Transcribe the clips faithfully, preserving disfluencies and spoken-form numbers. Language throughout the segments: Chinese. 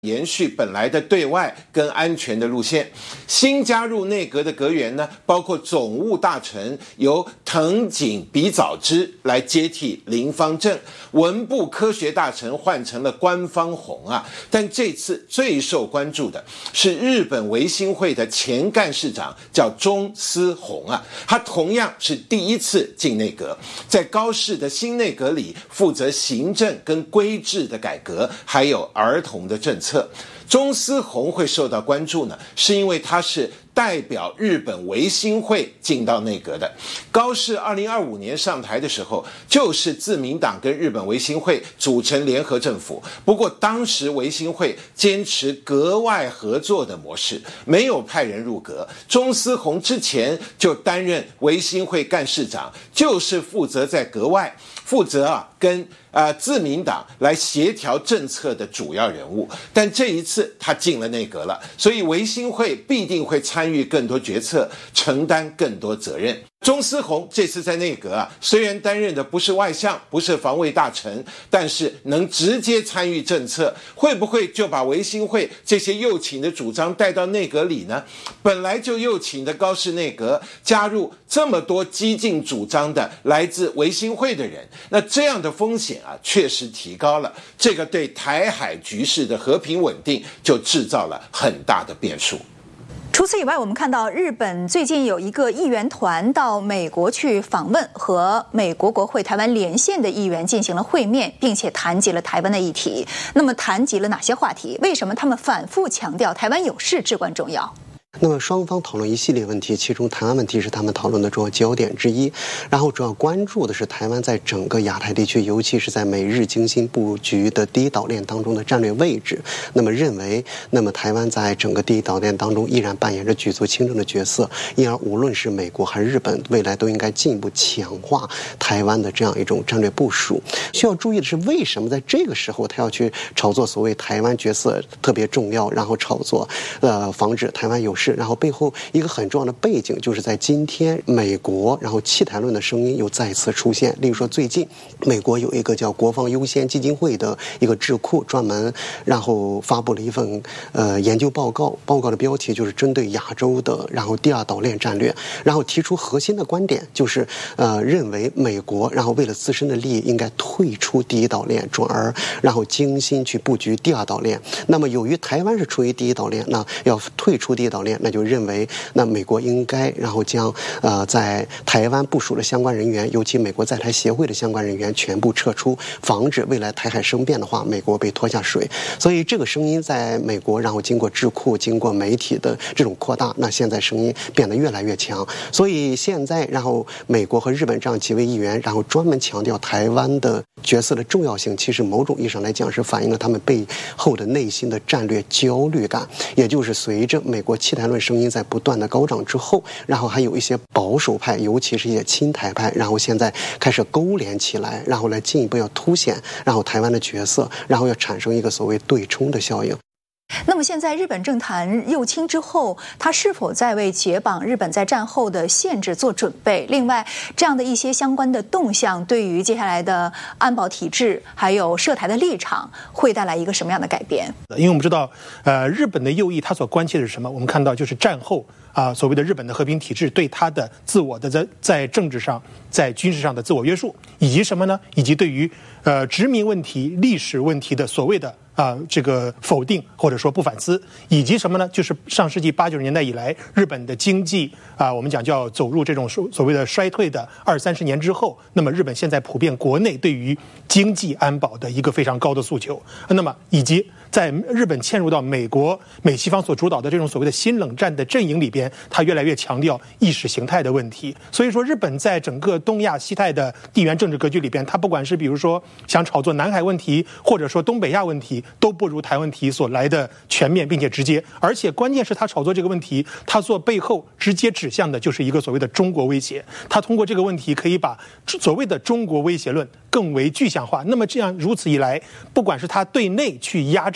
延续本来的对外跟安全的路线。新加入内阁的阁员呢，包括总务大臣由藤井比早之来接替林芳正，文部科学大臣换成了官方宏啊。但这次最受关注的是日本维新会的前干事长，叫中司宏啊，他同样是第一次进内阁，在高市的新内阁里负责行政跟规制的改革，还有儿童的政策。中司宏会受到关注呢，是因为他是代表日本维新会进到内阁的。高市二零二五年上台的时候，就是自民党跟日本维新会组成联合政府。不过当时维新会坚持阁外合作的模式，没有派人入阁。中司宏之前就担任维新会干事长，就是负责在阁外负责啊跟呃自民党来协调政策的主要人物。但这一次他进了内阁了，所以维新会必定会参与更多决策，承担更多责任。中司宏这次在内阁啊，虽然担任的不是外相，不是防卫大臣，但是能直接参与政策，会不会就把维新会这些右倾的主张带到内阁里呢？本来就右倾的高市内阁加入这么多激进主张的来自维新会的人，那这样的风险啊，确实提高了。这个对台海局势的和平稳定就制造了很大的变数。 除此以外，我们看到日本最近有一个议员团到美国去访问，和美国国会台湾连线的议员进行了会面，并且谈及了台湾的议题。那么谈及了哪些话题？为什么他们反复强调台湾有事至关重要？ 那么双方讨论一系列问题，其中台湾问题是他们讨论的主要焦点之一。然后主要关注的是台湾在整个亚太地区，尤其是在美日精心布局的第一岛链当中的战略位置。那么认为，那么台湾在整个第一岛链当中依然扮演着举足轻重的角色，因而无论是美国还是日本，未来都应该进一步强化台湾的这样一种战略部署。需要注意的是，为什么在这个时候他要去炒作所谓台湾角色特别重要，然后炒作呃防止台湾有事。然后背后一个很重要的背景，就是在今天美国然后弃台论的声音又再次出现。例如说，最近美国有一个叫国防优先基金会的一个智库，专门然后发布了一份呃研究报告，报告的标题就是针对亚洲的然后第二岛链战略，然后提出核心的观点，就是呃认为美国然后为了自身的利益应该退出第一岛链，转而然后精心去布局第二岛链。那么由于台湾是处于第一岛链，那要退出第一岛链，那就认为那美国应该然后将呃在台湾部署的相关人员，尤其美国在台协会的相关人员全部撤出，防止未来台海生变的话，美国被拖下水。所以这个声音在美国，然后经过智库、经过媒体的这种扩大，那现在声音变得越来越强。所以现在，然后美国和日本这样几位议员，然后专门强调台湾的角色的重要性，其实某种意义上来讲是反映了他们背后的内心的战略焦虑感。也就是随着美国弃台论声音在不断的高涨之后，然后还有一些保守派，尤其是一些亲台派，然后现在开始勾连起来，然后来进一步要凸显然后台湾的角色，然后要产生一个所谓对冲的效应。 那么现在日本政坛右倾之后，他是否在为解绑日本在战后的限制做准备？另外，这样的一些相关的动向，对于接下来的安保体制还有涉台的立场，会带来一个什么样的改变？ 因为我们知道，呃，日本的右翼他所关切的是什么？我们看到就是战后啊、呃，所谓的日本的和平体制对他的自我的在在政治上、在军事上的自我约束，以及什么呢？以及对于呃殖民问题、历史问题的所谓的。啊，这个否定或者说不反思，以及什么呢？就是上世纪八九十年代以来，日本的经济啊，我们讲叫走入这种所谓的衰退的二三十年之后，那么日本现在普遍国内对于经济安保的一个非常高的诉求，那么以及在日本嵌入到美国美西方所主导的这种所谓的新冷战的阵营里边，它越来越强调意识形态的问题。所以说，日本在整个东亚西太的地缘政治格局里边，它不管是比如说想炒作南海问题，或者说东北亚问题，都不如台湾问题所来的全面并且直接。而且关键是他炒作这个问题，他做背后直接指向的就是一个所谓的中国威胁。他通过这个问题可以把所谓的中国威胁论更为具象化。那么这样如此一来，不管是他对内去压制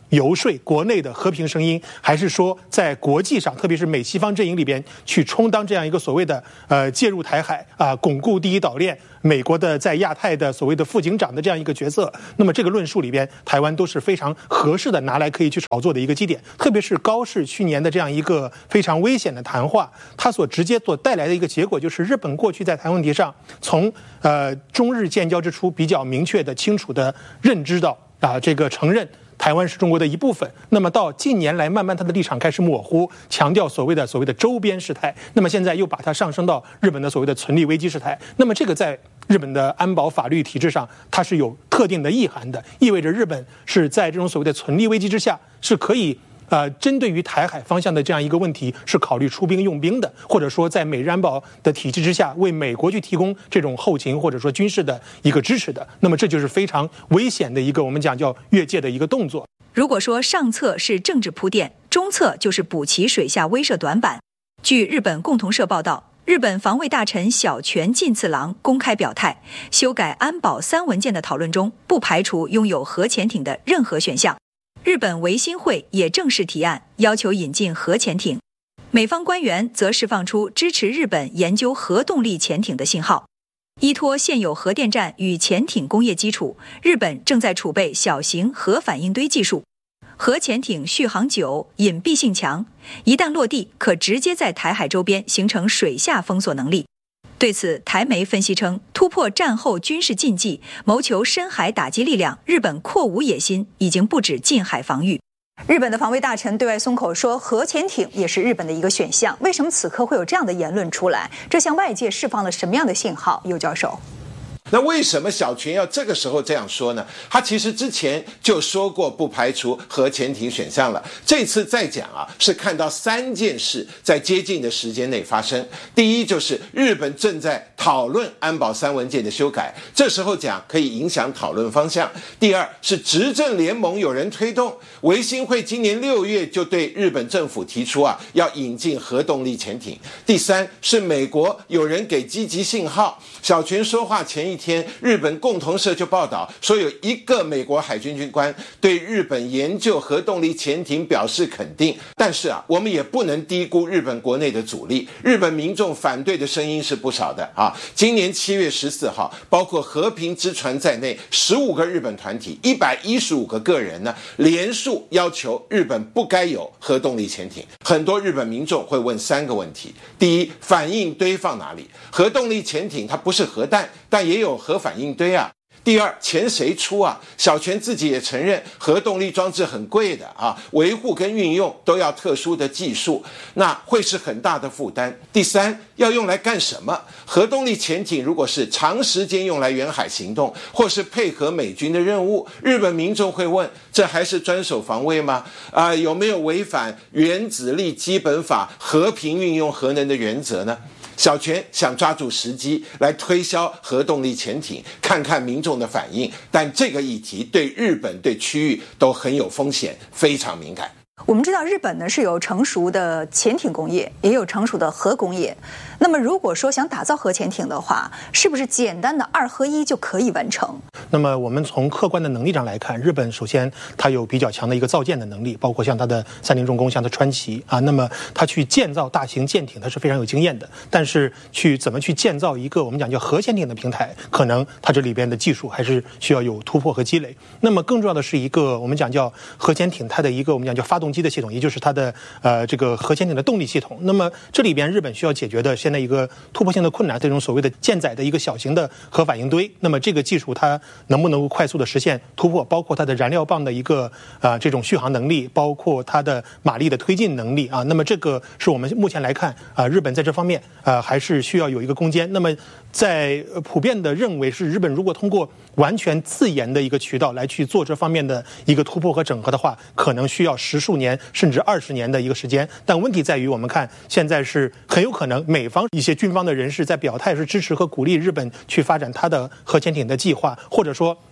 游说国内的和平声音，还是说在国际上，特别是美西方阵营里边去充当这样一个所谓的呃介入台海啊、巩固第一岛链，美国的在亚太的所谓的副警长的这样一个角色？那么这个论述里边，台湾都是非常合适的拿来可以去炒作的一个基点。特别是高市去年的这样一个非常危险的谈话，它所直接所带来的一个结果就是，日本过去在台湾问题上，从呃中日建交之初比较明确的、清楚的认知到啊、这个承认台湾是中国的一部分，那么到近年来慢慢他的立场开始模糊，强调所谓的所谓的周边事态，那么现在又把它上升到日本的所谓的存立危机事态，那么这个在日本的安保法律体制上它是有特定的意涵的，意味着日本是在这种所谓的存立危机之下是可以呃，针对于台海方向的这样一个问题，是考虑出兵用兵的，或者说在美日安保的体制之下，为美国去提供这种后勤或者说军事的一个支持的。那么这就是非常危险的一个我们讲叫越界的一个动作。 如果说上策是政治铺垫，中策就是补齐水下威慑短板。据日本共同社报道，日本防卫大臣小泉进次郎公开表态，修改安保三文件的讨论中，不排除拥有核潜艇的任何选项。日本维新会也正式提案，要求引进核潜艇。美方官员则释放出支持日本研究核动力潜艇的信号。依托现有核电站与潜艇工业基础，日本正在储备小型核反应堆技术。核潜艇续航久、隐蔽性强，一旦落地，可直接在台海周边形成水下封锁能力。对此，台媒分析称，突破战后军事禁忌，谋求深海打击力量，日本扩无野心，已经不止近海防御。日本的防卫大臣对外松口说，核潜艇也是日本的一个选项。为什么此刻会有这样的言论出来？这向外界释放了什么样的信号？尤教授。 那为什么小泉要这个时候这样说呢？他其实之前就说过不排除核潜艇选项了，这次再讲啊，是看到三件事在接近的时间内发生。第一就是日本正在讨论安保三文件的修改，这时候讲可以影响讨论方向。第二是执政联盟有人推动，维新会今年六月就对日本政府提出啊要引进核动力潜艇。第三是美国有人给积极信号，小泉说话前一天，日本共同社就报道说，有一个美国海军军官对日本研究核动力潜艇表示肯定。但是啊，我们也不能低估日本国内的阻力，日本民众反对的声音是不少的啊。今年七月十四号，包括和平之船在内，十五个日本团体，一百一十五个个人呢，连署要求日本不该有核动力潜艇。很多日本民众会问三个问题：第一，反应堆放哪里？核动力潜艇它不是核弹，但也有核反应堆啊。第二，钱谁出啊？小泉自己也承认，核动力装置很贵的啊，维护跟运用都要特殊的技术，那会是很大的负担。第三，要用来干什么？核动力潜艇如果是长时间用来远海行动，或是配合美军的任务，日本民众会问，这还是专守防卫吗？啊、呃，有没有违反原子力基本法和平运用核能的原则呢？小泉想抓住时机来推销核动力潜艇，看看民众的反应，但这个议题对日本、对区域都很有风险，非常敏感。 我们知道日本呢是有成熟的潜艇工业，也有成熟的核工业。那么如果说想打造核潜艇的话，是不是简单的二合一就可以完成？ 那么我们从客观的能力上来看，日本首先它有比较强的一个造舰的能力，包括像它的三菱重工、像它川崎啊，那么它去建造大型舰艇，它是非常有经验的。但是去怎么去建造一个我们讲叫核潜艇的平台，可能它这里边的技术还是需要有突破和积累。那么更重要的是一个我们讲叫核潜艇它的一个我们讲叫发动机的系统，也就是它的呃这个核潜艇的动力系统。那么这里边日本需要解决的现在一个突破性的困难，这种所谓的舰载的一个小型的核反应堆。那么这个技术它能不能够快速的实现突破，包括它的燃料棒的一个啊、呃、这种续航能力，包括它的马力的推进能力啊。那么这个是我们目前来看啊、呃，日本在这方面啊、呃、还是需要有一个攻坚。那么在普遍的认为是日本如果通过完全自研的一个渠道来去做这方面的一个突破和整合的话，可能需要十数年甚至二十年的一个时间。但问题在于，我们看现在是很有可能美方一些军方的人士在表态是支持和鼓励日本去发展它的核潜艇的计划，或者说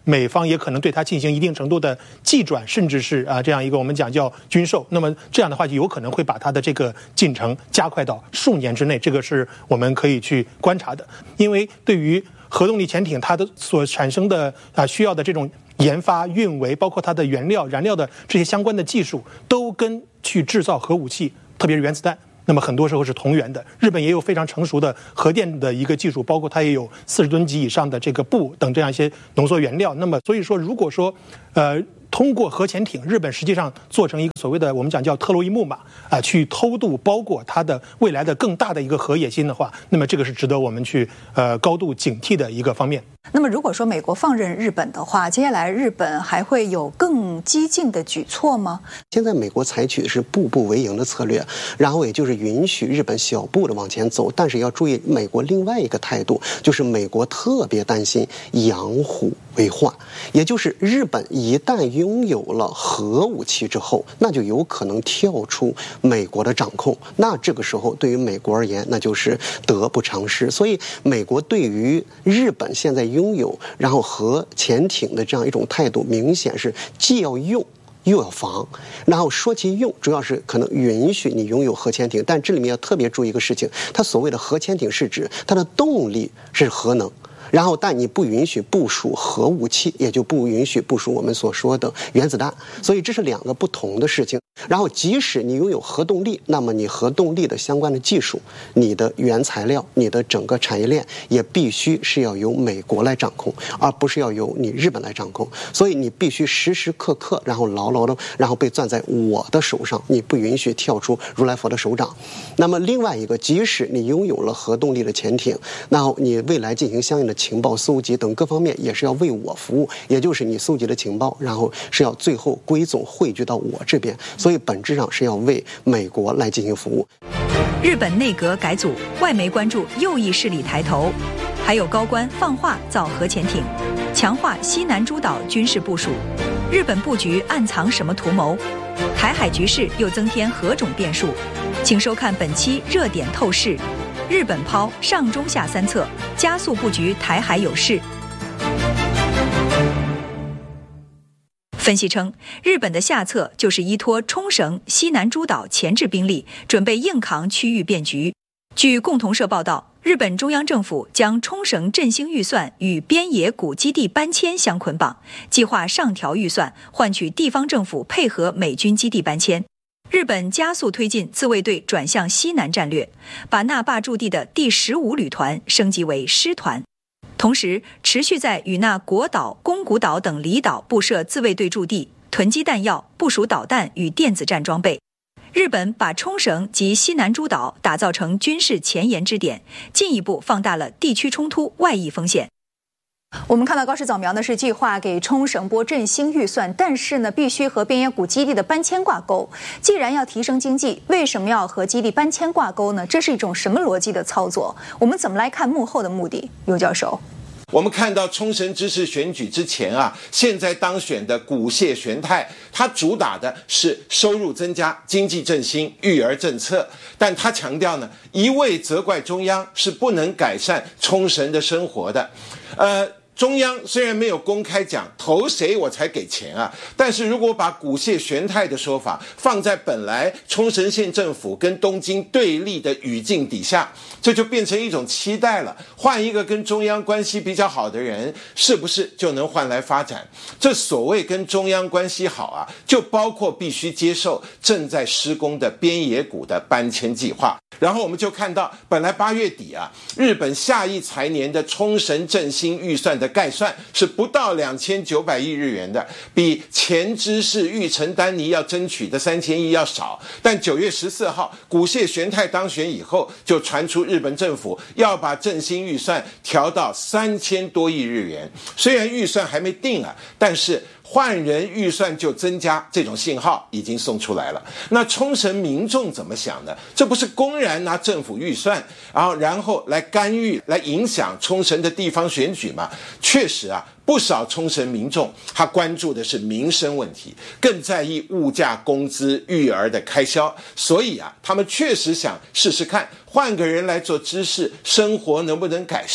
美方也可能对它进行一定程度的技转，甚至是啊这样一个我们讲叫军售。那么这样的话就有可能会把它的这个进程加快到数年之内，这个是我们可以去观察的。因为对于核动力潜艇它的所产生的啊需要的这种研发、运维，包括它的原料、燃料的这些相关的技术，都跟去制造核武器，特别是原子弹，那么很多时候是同源的。日本也有非常成熟的核电的一个技术，包括它也有四十吨级以上的这个钚等这样一些浓缩原料。那么所以说，如果说呃通过核潜艇，日本实际上做成一个所谓的我们讲叫特洛伊木马啊，去偷渡包括它的未来的更大的一个核野心的话，那么这个是值得我们去呃高度警惕的一个方面。 那么如果说美国放任日本的话，接下来日本还会有更激进的举措吗？ 现在美国采取的是步步为营的策略，然后也就是允许日本小步的往前走，但是要注意美国另外一个态度，就是美国特别担心养虎为患，也就是日本一旦拥有了核武器之后，那就有可能跳出美国的掌控，那这个时候对于美国而言，那就是得不偿失。所以美国对于日本现在拥有然后核潜艇的这样一种态度，明显是既要用又要防。然后说起用，主要是可能允许你拥有核潜艇，但这里面要特别注意一个事情，它所谓的核潜艇是指它的动力是核能，然后但你不允许部署核武器，也就不允许部署我们所说的原子弹，所以这是两个不同的事情。然后即使你拥有核动力，那么你核动力的相关的技术、你的原材料、你的整个产业链也必须是要由美国来掌控，而不是要由你日本来掌控。所以你必须时时刻刻然后牢牢的然后被攥在我的手上，你不允许跳出如来佛的手掌。那么另外一个，即使你拥有了核动力的潜艇，然后你未来进行相应的情报搜集等各方面也是要为我服务，也就是你搜集的情报，然后是要最后归总汇聚到我这边，所以本质上是要为美国来进行服务。 日本内阁改组，外媒关注右翼势力抬头，还有高官放话造核潜艇，强化西南诸岛军事部署。日本布局暗藏什么图谋？台海局势又增添何种变数？请收看本期热点透视。日本抛上中下三策，加速布局台海有事。分析称，日本的下策就是依托冲绳、西南诸岛前置兵力，准备硬扛区域变局。据共同社报道，日本中央政府将冲绳振兴预算与边野古基地搬迁相捆绑，计划上调预算，换取地方政府配合美军基地搬迁。日本加速推进自卫队转向西南战略，把那霸驻地的第十五旅团升级为师团。同时，持续在与那国岛、宫古岛等离岛布设自卫队驻地，囤积弹药，部署导弹与电子战装备。日本把冲绳及西南诸岛打造成军事前沿支点，进一步放大了地区冲突外溢风险。 我们看到高市早苗呢是计划给冲绳拨振兴预算，但是呢必须和边野古基地的搬迁挂钩。既然要提升经济，为什么要和基地搬迁挂钩呢？这是一种什么逻辑的操作？我们怎么来看幕后的目的？尤教授。 我们看到冲绳知事选举之前啊，现在当选的古谢玄太，他主打的是收入增加、经济振兴、育儿政策，但他强调呢，一味责怪中央是不能改善冲绳的生活的。呃。中央虽然没有公开讲投谁我才给钱啊，但是如果把古谢玄太的说法放在本来冲绳县政府跟东京对立的语境底下，这就变成一种期待了，换一个跟中央关系比较好的人，是不是就能换来发展？这所谓跟中央关系好啊，就包括必须接受正在施工的边野古的搬迁计划。然后我们就看到，本来八月底啊，日本下一财年的冲绳振兴预算的概算是不到两千九百亿日元的，比前知事玉城丹尼要争取的三千亿要少。但九月十四号，古谢玄太当选以后，就传出日本政府要把振兴预算调到三千多亿日元。虽然预算还没定啊，但是换人预算就增加，这种信号已经送出来了。那冲绳民众怎么想呢？这不是公然拿政府预算，然后然后来干预、来影响冲绳的地方选举吗？确实啊，不少冲绳民众他关注的是民生问题，更在意物价、工资、育儿的开销，所以啊，他们确实想试试看，换个人来做知事，生活能不能改善。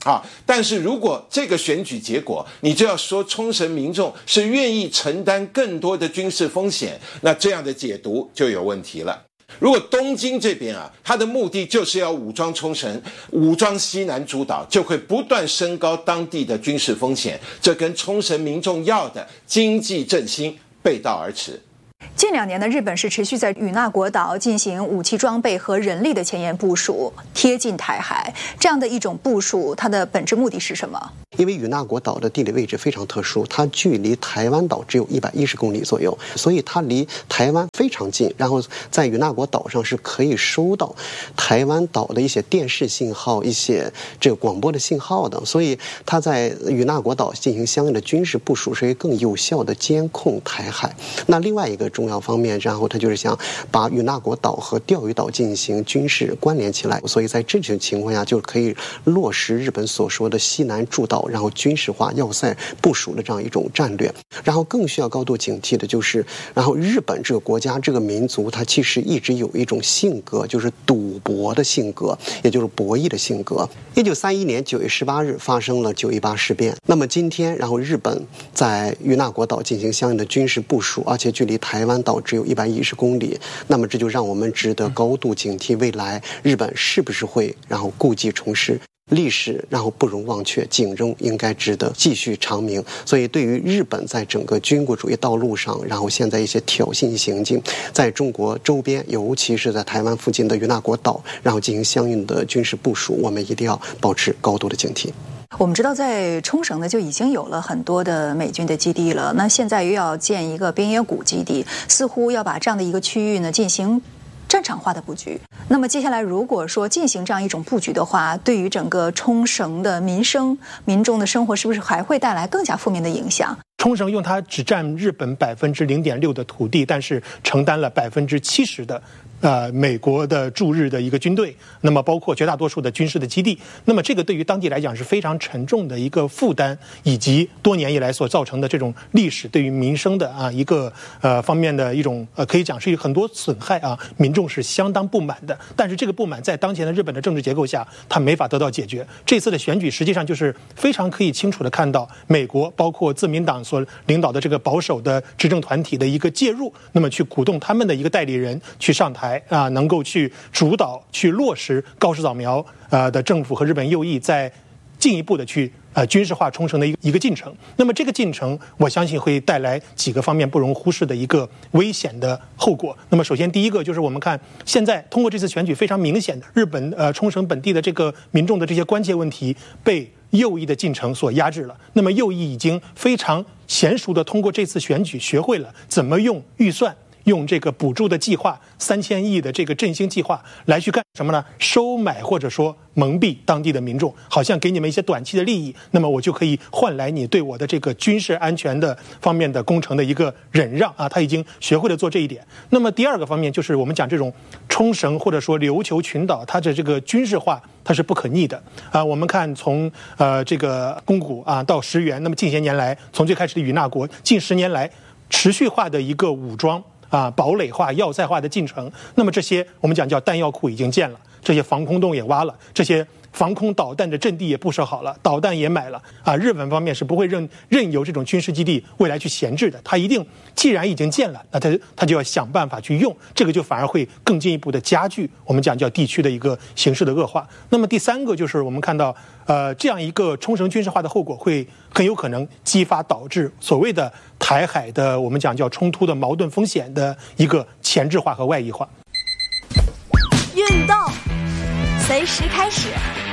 啊，但是如果这个选举结果，你就要说冲绳民众是愿意承担更多的军事风险，那这样的解读就有问题了。如果东京这边啊，它的目的就是要武装冲绳、武装西南诸岛，就会不断升高当地的军事风险，这跟冲绳民众要的经济振兴背道而驰。 近两年呢，日本是持续在与那国岛进行武器装备和人力的前沿部署，贴近台海。这样的一种部署，它的本质目的是什么？ 因为与那国岛的地理位置非常特殊，它距离台湾岛只有一百一十公里左右，所以它离台湾非常近。然后在与那国岛上是可以收到台湾岛的一些电视信号、一些这个广播的信号的，所以它在与那国岛进行相应的军事部署，是一个更有效的监控台海。那另外一个重要方面，然后它就是想把与那国岛和钓鱼岛进行军事关联起来，所以在这种情况下就可以落实日本所说的西南诸岛，然后军事化要塞部署的这样一种战略。然后更需要高度警惕的就是，然后日本这个国家这个民族，它其实一直有一种性格，就是赌博的性格，也就是博弈的性格。一九三一年九月十八日发生了九一八事变，那么今天，然后日本在与那国岛进行相应的军事部署，而且距离台湾岛只有一百一十公里，那么这就让我们值得高度警惕，未来日本是不是会然后故技重施。历史然后不容忘却，警钟应该值得继续长鸣。所以对于日本在整个军国主义道路上，然后现在一些挑衅行径，在中国周边，尤其是在台湾附近的与那国岛，然后进行相应的军事部署，我们一定要保持高度的警惕。 我们知道，在冲绳呢就已经有了很多的美军的基地了，那现在又要建一个边野古基地，似乎要把这样的一个区域呢进行战场化的布局。那么接下来如果说进行这样一种布局的话，对于整个冲绳的民生、民众的生活，是不是还会带来更加负面的影响？ 冲绳用它只占日本百分之零点六的土地，但是承担了百分之七十的呃美国的驻日的一个军队，那么包括绝大多数的军事的基地，那么这个对于当地来讲是非常沉重的一个负担，以及多年以来所造成的这种历史对于民生的啊一个呃方面的一种呃可以讲是很多损害啊，民众是相当不满的。但是这个不满在当前的日本的政治结构下，它没法得到解决。这次的选举实际上就是非常可以清楚的看到美国包括自民党所领导的这个保守的执政团体的一个介入，那么去鼓动他们的一个代理人去上台啊，能够去主导去落实高市早苗呃的政府和日本右翼在进一步的去呃军事化冲绳的一个一个进程。那么这个进程，我相信会带来几个方面不容忽视的一个危险的后果。那么首先第一个就是我们看现在通过这次选举非常明显的日本呃冲绳本地的这个民众的这些关切问题被右翼的进程所压制了。那么右翼已经非常娴熟的通过这次选举学会了怎么用预算，用这个补助的计划三千亿的这个振兴计划来去干什么呢？收买或者说蒙蔽当地的民众，好像给你们一些短期的利益，那么我就可以换来你对我的这个军事安全的方面的工程的一个忍让啊，他已经学会了做这一点。那么第二个方面就是我们讲这种冲绳或者说琉球群岛，它的这个军事化它是不可逆的啊。我们看从呃这个宫古啊到石垣，那么近些年来从最开始的与那国，近十年来持续化的一个武装啊，堡垒化、要塞化的进程，那么这些我们讲叫弹药库已经建了，这些防空洞也挖了，这些防空导弹的阵地也布设好了，导弹也买了啊。日本方面是不会任任由这种军事基地未来去闲置的，它一定既然已经建了，那它它就要想办法去用，这个就反而会更进一步的加剧我们讲叫地区的一个形势的恶化。那么第三个就是我们看到，呃，这样一个冲绳军事化的后果会很有可能激发导致所谓的台海的我们讲叫冲突的矛盾风险的一个前置化和外溢化。 运动随时开始。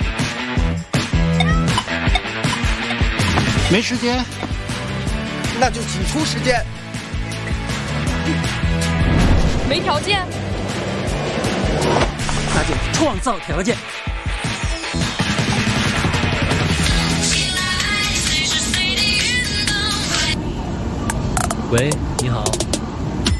没时间， 那就挤出时间。 没条件， 那就创造条件。 喂，你好。